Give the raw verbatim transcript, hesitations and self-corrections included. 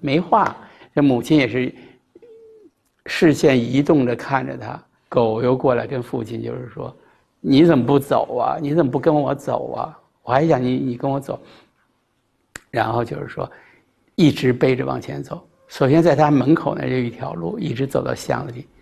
没话。这母亲也是视线移动的看着他，狗又过来跟父亲就是说：“你怎么不走啊？你怎么不跟我走啊？我还想你你跟我走。”然后就是说，一直背着往前走。首先在他门口那就一条路，一直走到巷子里，